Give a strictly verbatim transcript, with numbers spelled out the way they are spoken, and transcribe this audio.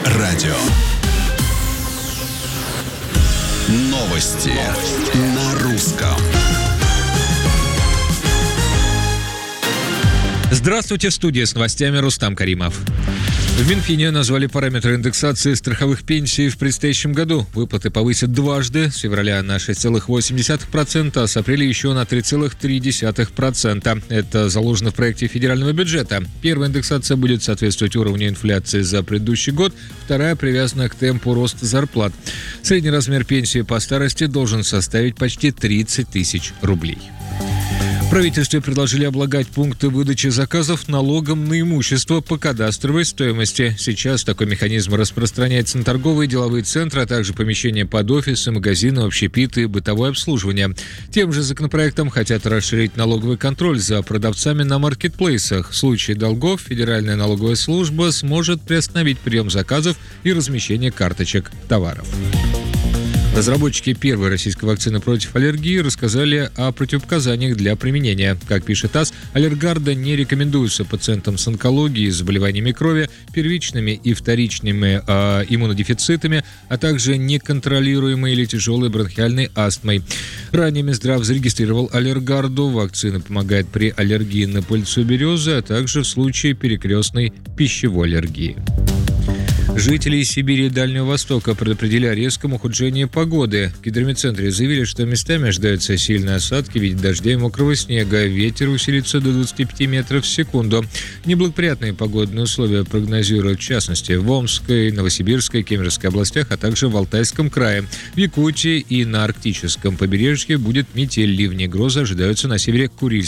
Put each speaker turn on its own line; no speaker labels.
радио. Новости, Новости. на русском.
Здравствуйте, в студии с новостями Рустам Каримов. В Минфине назвали параметры индексации страховых пенсий в предстоящем году. Выплаты повысят дважды, с февраля на шесть целых восемь десятых процента, а с апреля еще на три целых три десятых процента. Это заложено в проекте федерального бюджета. Первая индексация будет соответствовать уровню инфляции за предыдущий год, вторая привязана к темпу роста зарплат. Средний размер пенсии по старости должен составить почти тридцать тысяч рублей. В правительстве предложили облагать пункты выдачи заказов налогом на имущество по кадастровой стоимости. Сейчас такой механизм распространяется на торговые и деловые центры, а также помещения под офисы, магазины, общепиты и бытовое обслуживание. Тем же законопроектом хотят расширить налоговый контроль за продавцами на маркетплейсах. В случае долгов Федеральная налоговая служба сможет приостановить прием заказов и размещение карточек товаров. Разработчики первой российской вакцины против аллергии рассказали о противопоказаниях для применения. Как пишет ТАСС, аллергарда не рекомендуется пациентам с онкологией, заболеваниями крови, первичными и вторичными э, иммунодефицитами, а также неконтролируемой или тяжелой бронхиальной астмой. Ранее Минздрав зарегистрировал аллергарду. Вакцина помогает при аллергии на пыльцу березы, а также в случае перекрестной пищевой аллергии. Жители Сибири и Дальнего Востока предупредили о резком ухудшении погоды. В гидрометцентре заявили, что местами ожидаются сильные осадки в виде дождя и мокрого снега. Ветер усилится до двадцати пяти метров в секунду. Неблагоприятные погодные условия прогнозируют в частности в Омской, Новосибирской, Кемеровской областях, а также в Алтайском крае. В Якутии и на арктическом побережье будет метель, ливни и грозы ожидаются на севере Курильского